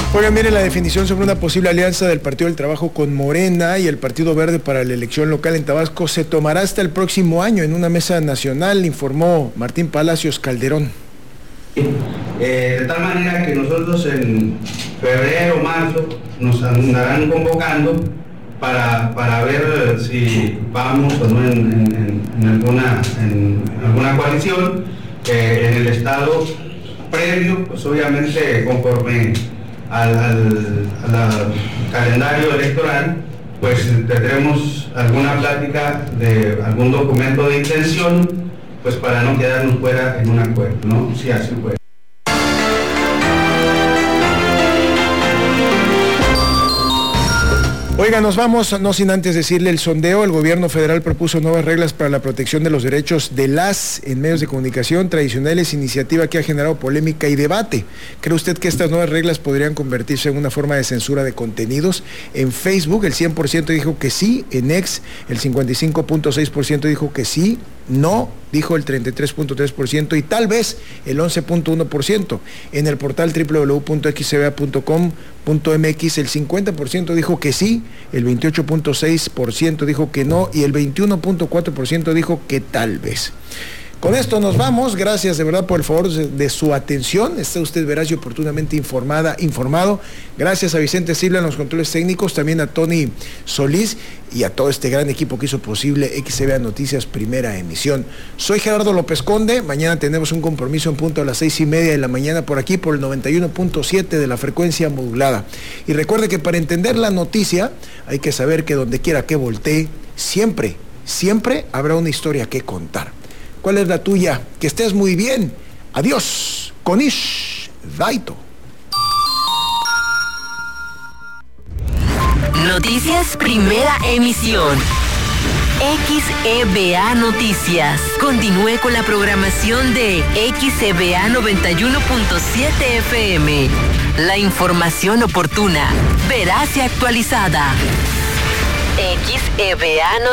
Oigan, mire la definición sobre una posible alianza del Partido del Trabajo con Morena y el Partido Verde para la elección local en Tabasco se tomará hasta el próximo año en una mesa nacional, informó Martín Palacios Calderón. De tal manera que nosotros en febrero o marzo nos andarán convocando para ver si vamos o no en alguna coalición en el estado previo, pues obviamente conforme al calendario electoral, pues tendremos alguna plática de algún documento de intención, pues para no quedarnos fuera en un acuerdo, ¿no? Si así fue. Oiga, nos vamos, no sin antes decirle el sondeo. El gobierno federal propuso nuevas reglas para la protección de los derechos de las en medios de comunicación tradicionales, iniciativa que ha generado polémica y debate. ¿Cree usted que estas nuevas reglas podrían convertirse en una forma de censura de contenidos? En Facebook el 100% dijo que sí, en X el 55.6% dijo que sí, no, dijo el 33.3% y tal vez el 11.1%. En el portal www.xcba.com.mx el 50% dijo que sí, el 28.6% dijo que no y el 21.4% dijo que tal vez. Con esto nos vamos. Gracias de verdad por el favor de su atención. Está usted veraz y oportunamente informado. Gracias a Vicente Silva en los controles técnicos, también a Tony Solís y a todo este gran equipo que hizo posible XCBA Noticias Primera Emisión. Soy Gerardo López Conde. Mañana tenemos un compromiso en punto a las 6:30 de la mañana por aquí, por el 91.7 de la frecuencia modulada. Y recuerde que para entender la noticia hay que saber que donde quiera que voltee, siempre habrá una historia que contar. ¿Cuál es la tuya? Que estés muy bien. Adiós. Konish Daito. Noticias Primera Emisión. XEBA Noticias. Continúe con la programación de XEBA 91.7 FM. La información oportuna, veraz y actualizada. XEBA Noticias.